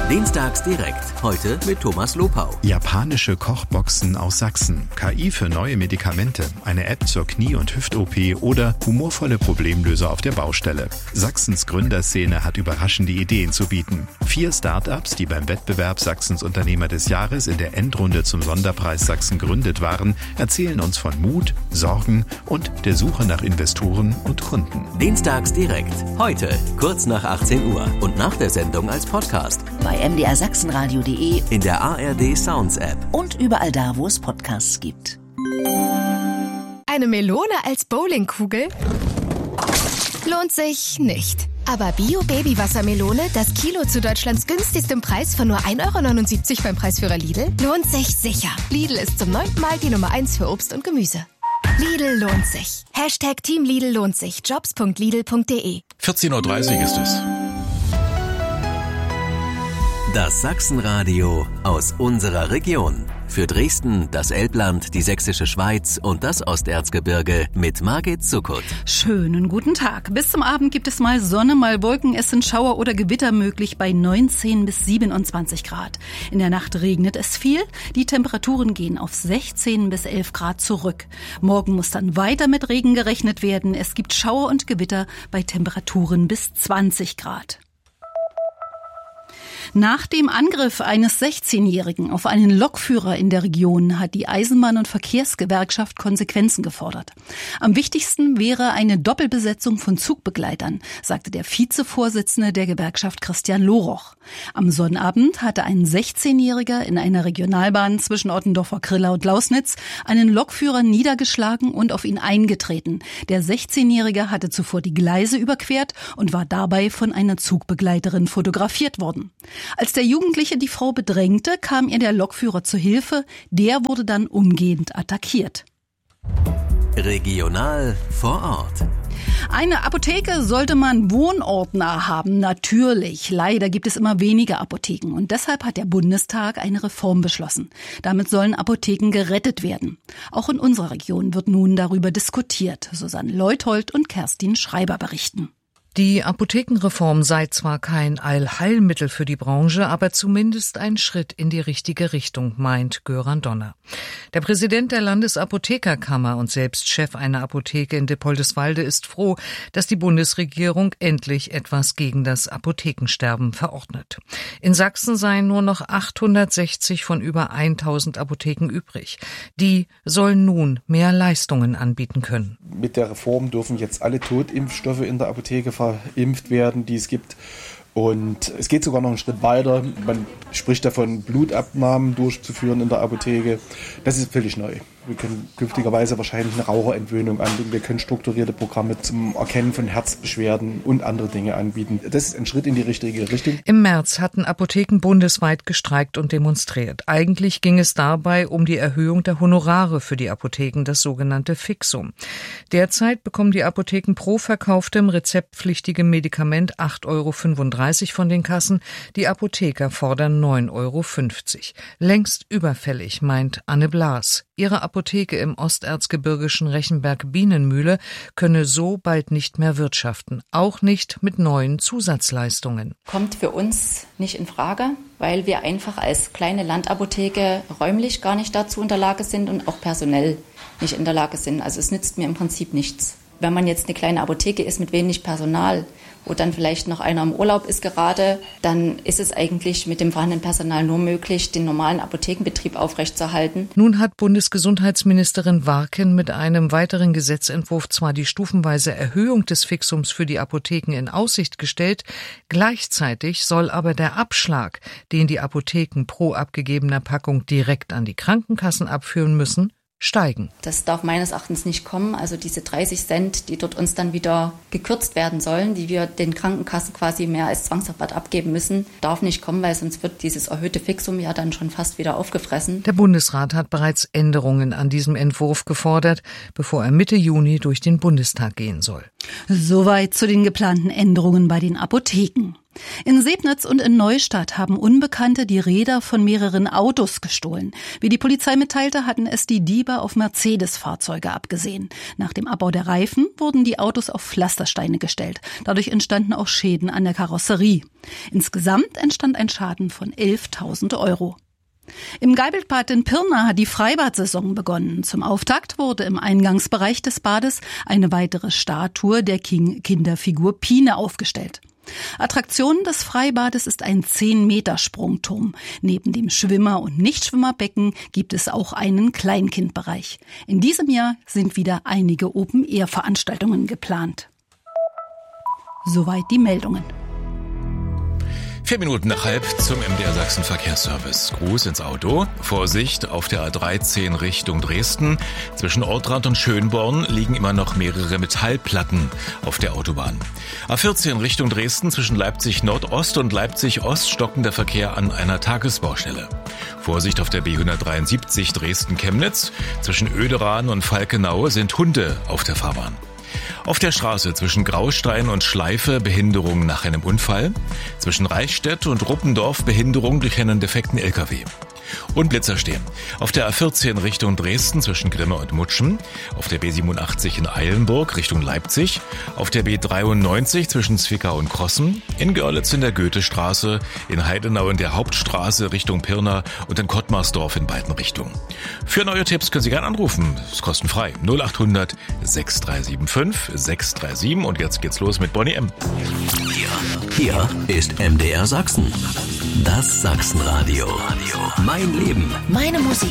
Dienstags direkt. Heute mit Thomas Lopau. Japanische Kochboxen aus Sachsen. KI für neue Medikamente. Eine App zur Knie- und Hüft-OP oder humorvolle Problemlöser auf der Baustelle. Sachsens Gründerszene hat überraschende Ideen zu bieten. 4 Start-ups, die beim Wettbewerb Sachsens Unternehmer des Jahres in der Endrunde zum Sonderpreis Sachsen gegründet waren, erzählen uns von Mut, Sorgen und der Suche nach Investoren und Kunden. Dienstags direkt. Heute, kurz nach 18 Uhr und nach der Sendung als Podcast. Bei mdrsachsenradio.de, in der ARD Sounds App und überall da, wo es Podcasts gibt. Eine Melone als Bowlingkugel? Lohnt sich nicht. Aber Bio-Baby-Wassermelone, das Kilo zu Deutschlands günstigstem Preis von nur 1,79 € beim Preisführer Lidl, lohnt sich sicher. Lidl ist zum 9. Mal die Nummer 1 für Obst und Gemüse. Lidl lohnt sich. Hashtag Team Lidl lohnt sich. Jobs.lidl.de. 14:30 Uhr ist es. Das Sachsenradio aus unserer Region. Für Dresden, das Elbland, die Sächsische Schweiz und das Osterzgebirge mit Margit Zuckert. Schönen guten Tag. Bis zum Abend gibt es mal Sonne, mal Wolken. Es sind Schauer oder Gewitter möglich bei 19 bis 27 Grad. In der Nacht regnet es viel. Die Temperaturen gehen auf 16 bis 11 Grad zurück. Morgen muss dann weiter mit Regen gerechnet werden. Es gibt Schauer und Gewitter bei Temperaturen bis 20 Grad. Nach dem Angriff eines 16-Jährigen auf einen Lokführer in der Region hat die Eisenbahn- und Verkehrsgewerkschaft Konsequenzen gefordert. Am wichtigsten wäre eine Doppelbesetzung von Zugbegleitern, sagte der Vizevorsitzende der Gewerkschaft Christian Loroch. Am Sonnabend hatte ein 16-Jähriger in einer Regionalbahn zwischen Ottendorfer-Krilla und Lausnitz einen Lokführer niedergeschlagen und auf ihn eingetreten. Der 16-Jährige hatte zuvor die Gleise überquert und war dabei von einer Zugbegleiterin fotografiert worden. Als der Jugendliche die Frau bedrängte, kam ihr der Lokführer zu Hilfe. Der wurde dann umgehend attackiert. Regional vor Ort. Eine Apotheke sollte man wohnortnah haben, natürlich. Leider gibt es immer weniger Apotheken und deshalb hat der Bundestag eine Reform beschlossen. Damit sollen Apotheken gerettet werden. Auch in unserer Region wird nun darüber diskutiert. Susanne Leuthold und Kerstin Schreiber berichten. Die Apothekenreform sei zwar kein Allheilmittel für die Branche, aber zumindest ein Schritt in die richtige Richtung, meint Göran Donner. Der Präsident der Landesapothekerkammer und selbst Chef einer Apotheke in Dippoldiswalde ist froh, dass die Bundesregierung endlich etwas gegen das Apothekensterben verordnet. In Sachsen seien nur noch 860 von über 1000 Apotheken übrig. Die sollen nun mehr Leistungen anbieten können. Mit der Reform dürfen jetzt alle Totimpfstoffe in der Apotheke verimpft werden, die es gibt. Und es geht sogar noch einen Schritt weiter. Man spricht davon, Blutabnahmen durchzuführen in der Apotheke. Das ist völlig neu. Wir können künftigerweise wahrscheinlich eine Raucherentwöhnung anbieten. Wir können strukturierte Programme zum Erkennen von Herzbeschwerden und andere Dinge anbieten. Das ist ein Schritt in die richtige Richtung. Im März hatten Apotheken bundesweit gestreikt und demonstriert. Eigentlich ging es dabei um die Erhöhung der Honorare für die Apotheken, das sogenannte Fixum. Derzeit bekommen die Apotheken pro verkauftem rezeptpflichtigem Medikament 8,35 € von den Kassen. Die Apotheker fordern 9,50 €. Längst überfällig, meint Anne Blas. Ihre Apotheke im osterzgebirgischen Rechenberg-Bienenmühle könne so bald nicht mehr wirtschaften, auch nicht mit neuen Zusatzleistungen. Kommt für uns nicht in Frage, weil wir einfach als kleine Landapotheke räumlich gar nicht dazu in der Lage sind und auch personell nicht in der Lage sind. Also es nützt mir im Prinzip nichts. Wenn man jetzt eine kleine Apotheke ist mit wenig Personal, wo dann vielleicht noch einer im Urlaub ist gerade, dann ist es eigentlich mit dem vorhandenen Personal nur möglich, den normalen Apothekenbetrieb aufrechtzuerhalten. Nun hat Bundesgesundheitsministerin Warken mit einem weiteren Gesetzentwurf zwar die stufenweise Erhöhung des Fixums für die Apotheken in Aussicht gestellt, gleichzeitig soll aber der Abschlag, den die Apotheken pro abgegebener Packung direkt an die Krankenkassen abführen müssen, steigen. Das darf meines Erachtens nicht kommen. Also diese 30 Cent, die dort uns dann wieder gekürzt werden sollen, die wir den Krankenkassen quasi mehr als Zwangsrabatt abgeben müssen, darf nicht kommen, weil sonst wird dieses erhöhte Fixum ja dann schon fast wieder aufgefressen. Der Bundesrat hat bereits Änderungen an diesem Entwurf gefordert, bevor er Mitte Juni durch den Bundestag gehen soll. Soweit zu den geplanten Änderungen bei den Apotheken. In Sebnitz und in Neustadt haben Unbekannte die Räder von mehreren Autos gestohlen. Wie die Polizei mitteilte, hatten es die Diebe auf Mercedes-Fahrzeuge abgesehen. Nach dem Abbau der Reifen wurden die Autos auf Pflastersteine gestellt. Dadurch entstanden auch Schäden an der Karosserie. Insgesamt entstand ein Schaden von 11.000 €. Im Geibelbad in Pirna hat die Freibadsaison begonnen. Zum Auftakt wurde im Eingangsbereich des Bades eine weitere Statue der Kinderfigur Pine aufgestellt. Attraktion des Freibades ist ein 10-Meter-Sprungturm. Neben dem Schwimmer- und Nichtschwimmerbecken gibt es auch einen Kleinkindbereich. In diesem Jahr sind wieder einige Open-Air-Veranstaltungen geplant. Soweit die Meldungen. 4 Minuten nach halb zum MDR Sachsen Verkehrsservice. Gruß ins Auto. Vorsicht auf der A13 Richtung Dresden. Zwischen Ortrand und Schönborn liegen immer noch mehrere Metallplatten auf der Autobahn. A14 Richtung Dresden zwischen Leipzig Nordost und Leipzig Ost stocken der Verkehr an einer Tagesbaustelle. Vorsicht auf der B173 Dresden-Chemnitz. Zwischen Oederan und Falkenau sind Hunde auf der Fahrbahn. Auf der Straße zwischen Graustein und Schleife Behinderung nach einem Unfall. Zwischen Reichstätt und Ruppendorf Behinderung durch einen defekten LKW. Und Blitzer stehen. Auf der A14 Richtung Dresden zwischen Grimme und Mutschen. Auf der B87 in Eilenburg Richtung Leipzig. Auf der B93 zwischen Zwickau und Krossen. In Görlitz in der Goethestraße. In Heidenau in der Hauptstraße Richtung Pirna und in Kottmarsdorf in beiden Richtungen. Für neue Tipps können Sie gerne anrufen. Das ist kostenfrei. 0800 6375 637. Und jetzt geht's los mit Bonnie M. Hier ist MDR Sachsen. Das Sachsenradio. Mein Leben. Meine Musik.